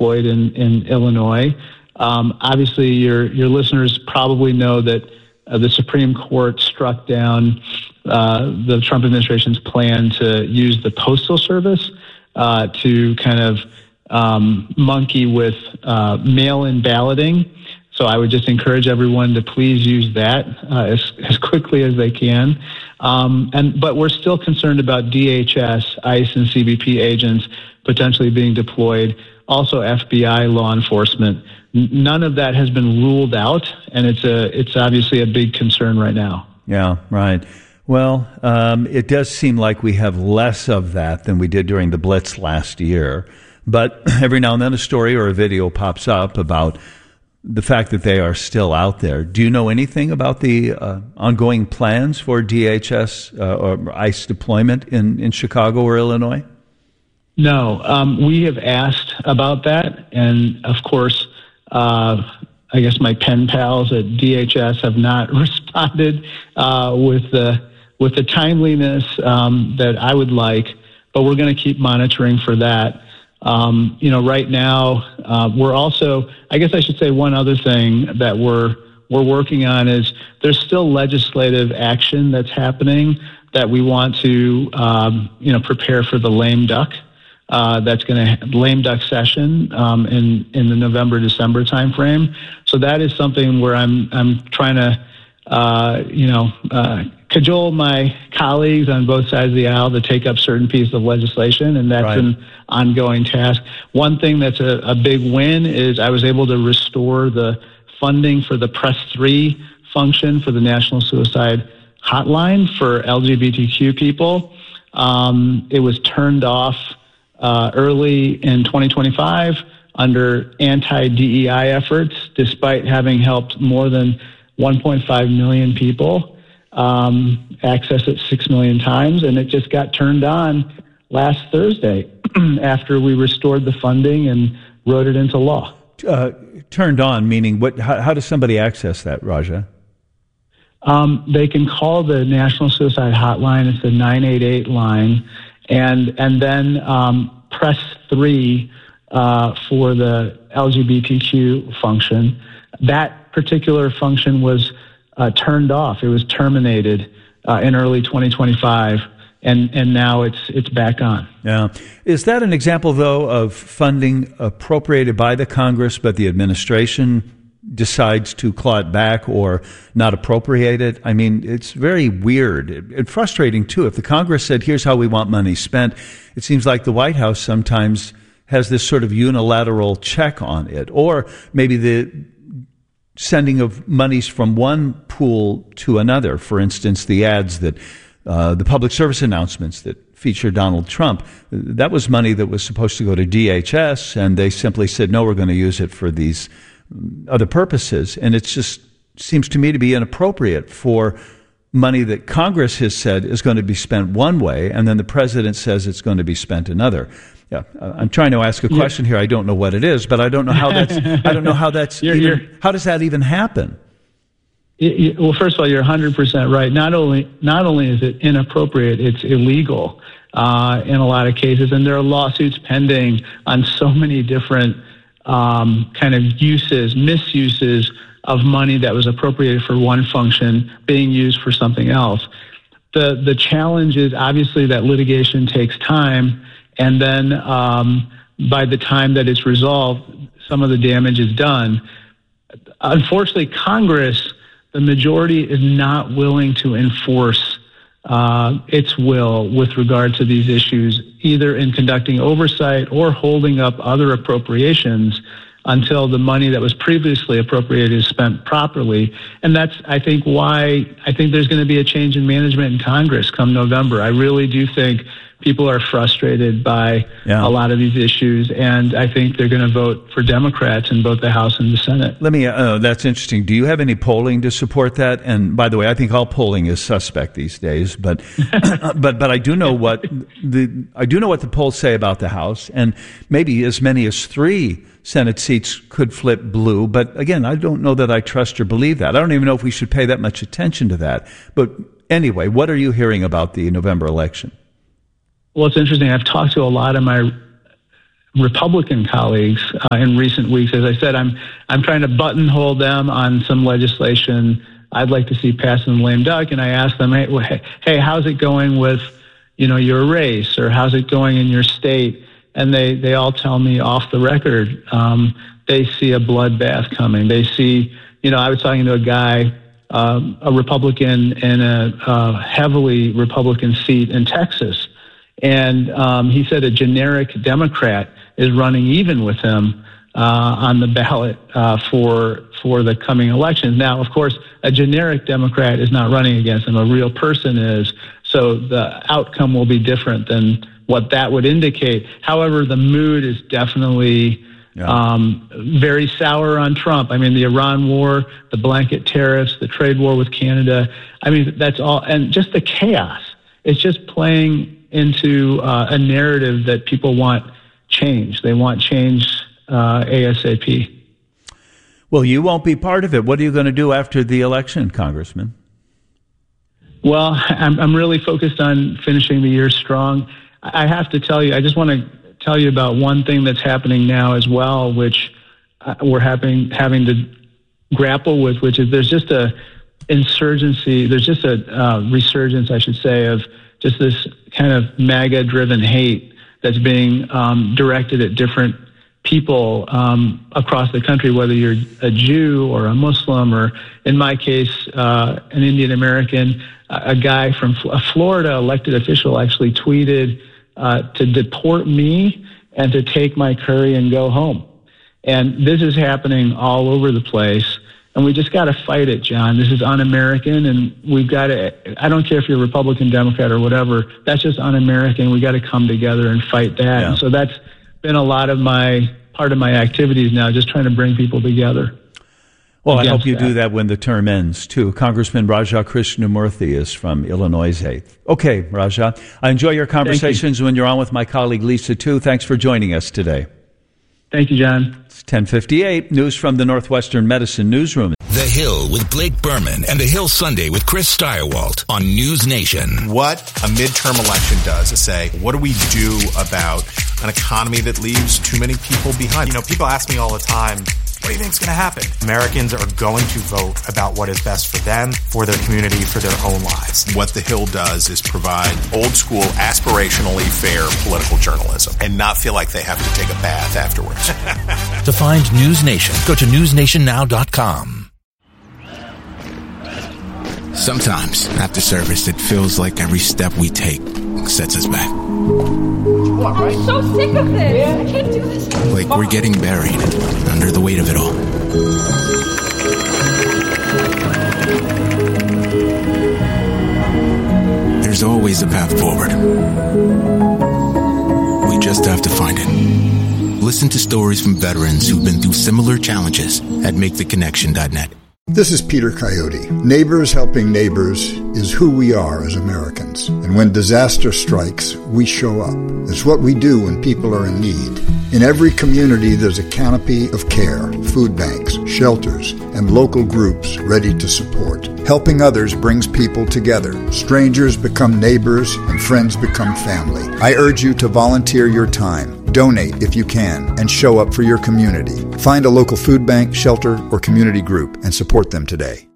deployed in Illinois. Obviously, your listeners probably know that the Supreme Court struck down the Trump administration's plan to use the Postal Service to kind of monkey with mail-in balloting. So I would just encourage everyone to please use that as quickly as they can. But we're still concerned about DHS, ICE, and CBP agents potentially being deployed. Also, FBI law enforcement. None of that has been ruled out, and it's obviously a big concern right now. Yeah, right. Well, it does seem like we have less of that than we did during the Blitz last year. But every now and then a story or a video pops up about the fact that they are still out there. Do you know anything about the ongoing plans for DHS or ICE deployment in Chicago or Illinois? No, we have asked about that, and of course, I guess my pen pals at DHS have not responded with the timeliness that I would like. But we're going to keep monitoring for that. Right now, we're also, I guess I should say one other thing that we're working on is there's still legislative action that's happening that we want to, prepare for the lame duck. That's going to lame duck session in the November-December timeframe. So that is something where I'm trying to, cajole my colleagues on both sides of the aisle to take up certain pieces of legislation, and that's an ongoing task. One thing that's a big win is I was able to restore the funding for the Press 3 function for the National Suicide Hotline for LGBTQ people. It was turned off early in 2025 under anti-DEI efforts, despite having helped more than 1.5 million people access it 6 million times. And it just got turned on last Thursday after we restored the funding and wrote it into law. Turned on, meaning what? How does somebody access that, Raja? They can call the National Suicide Hotline. It's the 988 line. And then Press 3 for the LGBTQ function. That particular function was turned off. It was terminated in early 2025, and now it's back on. Yeah. Is that an example, though, of funding appropriated by the Congress, but the administration decides to claw it back or not appropriate it? I mean, it's very weird and frustrating, too. If the Congress said, here's how we want money spent, it seems like the White House sometimes has this sort of unilateral check on it, or maybe the sending of monies from one pool to another. For instance, the ads that the public service announcements that feature Donald Trump, that was money that was supposed to go to DHS, and they simply said, no, we're going to use it for these other purposes. And it just seems to me to be inappropriate for money that Congress has said is going to be spent one way, and then the president says it's going to be spent another. Yeah, I'm trying to ask a question here. I don't know what it is, but I don't know how that's. I don't know how that's. How does that even happen? Well, first of all, you're 100% right. Not only is it inappropriate, it's illegal in a lot of cases, and there are lawsuits pending on so many different kind of misuses of money that was appropriated for one function being used for something else. The challenge is obviously that litigation takes time, and then by the time that it's resolved, some of the damage is done. Unfortunately, Congress, the majority, is not willing to enforce its will with regard to these issues, either in conducting oversight or holding up other appropriations until the money that was previously appropriated is spent properly. And that's, I think, why I think there's going to be a change in management in Congress come November. I really do think people are frustrated by a lot of these issues, and I think they're going to vote for Democrats in both the House and the Senate. Let me. That's interesting. Do you have any polling to support that? And by the way, I think all polling is suspect these days. But but I do know what the polls say about the House, and maybe as many as 3 Senate seats could flip blue. But again, I don't know that I trust or believe that. I don't even know if we should pay that much attention to that. But anyway, what are you hearing about the November election? Well, it's interesting. I've talked to a lot of my Republican colleagues in recent weeks. As I said, I'm trying to buttonhole them on some legislation I'd like to see pass in the lame duck, and I ask them, hey, how's it going with, your race, or how's it going in your state? And they all tell me off the record, they see a bloodbath coming. They see, I was talking to a guy, a Republican in a heavily Republican seat in Texas, and he said a generic Democrat is running even with him on the ballot for the coming elections. Now, of course, a generic Democrat is not running against him. A real person is. So the outcome will be different than what that would indicate. However, the mood is definitely very sour on Trump. I mean, the Iran war, the blanket tariffs, the trade war with Canada. I mean, that's all. And just the chaos. It's just playing into a narrative that people want change. They want change ASAP. Well, you won't be part of it. What are you going to do after the election, Congressman? Well, I'm really focused on finishing the year strong. I have to tell you, I just want to tell you about one thing that's happening now as well, which we're having to grapple with, which is there's just a insurgency, there's just a resurgence, I should say, of just this kind of MAGA-driven hate that's being directed at different people across the country, whether you're a Jew or a Muslim, or in my case, an Indian American. A guy from a Florida elected official actually tweeted to deport me and to take my curry and go home. And this is happening all over the place. And we just got to fight it, John. This is un-American, and we've got to, I don't care if you're Republican, Democrat, or whatever, that's just un-American. We got to come together and fight that. Yeah. And so that's been a lot of part of my activities now, just trying to bring people together. Well, I hope you do that when the term ends, too. Congressman Raja Krishnamurthy is from Illinois 8th. Okay, Raja, I enjoy your conversations when you're on with my colleague Lisa, too. Thanks for joining us today. Thank you, John. It's 10:58. News from the Northwestern Medicine Newsroom. The Hill with Blake Berman and The Hill Sunday with Chris Steyerwalt on News Nation. What a midterm election does is say, what do we do about an economy that leaves too many people behind? People ask me all the time, what do you think is going to happen? Americans are going to vote about what is best for them, for their community, for their own lives. What The Hill does is provide old school, aspirationally fair political journalism and not feel like they have to take a bath afterwards. To find News Nation, go to newsnationnow.com. Sometimes, after service, it feels like every step we take sets us back. I'm so sick of this. I can't do this. Like we're getting buried under the weight of it all. There's always a path forward. We just have to find it. Listen to stories from veterans who've been through similar challenges at MakeTheConnection.net. This is Peter Coyote. Neighbors helping neighbors is who we are as Americans. And when disaster strikes, we show up. It's what we do when people are in need. In every community, there's a canopy of care, food banks, shelters, and local groups ready to support. Helping others brings people together. Strangers become neighbors, and friends become family. I urge you to volunteer your time. Donate if you can, and show up for your community. Find a local food bank, shelter, or community group and support them today.